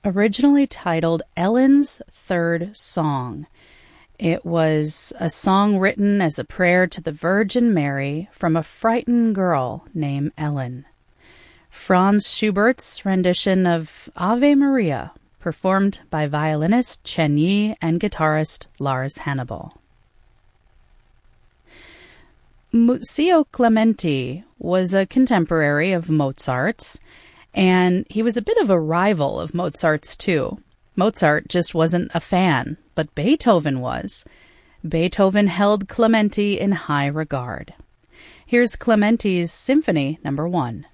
Originally titled Ellen's Third Song. It was a song written as a prayer to the Virgin Mary from a frightened girl named Ellen. Franz Schubert's rendition of Ave Maria, performed by violinist Chen Yi and guitarist Lars Hannibal. Muzio Clementi was a contemporary of Mozart's, and he was a bit of a rival of Mozart's too. Mozart just wasn't a fan, but Beethoven was. Beethoven held Clementi in high regard. Here's Clementi's Symphony No. 1.